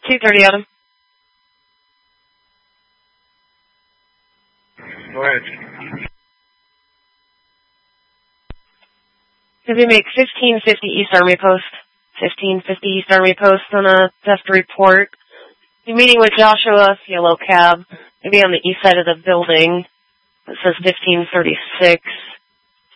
230, Adam. Go ahead. If you make 1550 East Army Post, 1550 East Army Post on a theft report. You're meeting with Joshua, yellow cab, maybe on the east side of the building. It says 1536.